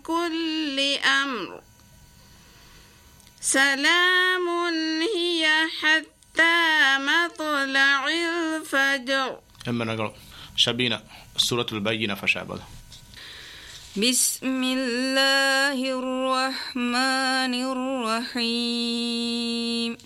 كل أمر سلام هي حتى مطلع الفجر. شبينا سورة البينة فشابه. بسم الله الرحمن الرحيم.